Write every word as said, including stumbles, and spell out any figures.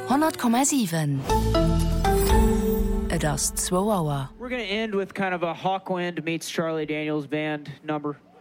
hundert Komma sieben. Das zwei Hour. We're going to end with kind of a Hawkwind meets Charlie Daniels Band number.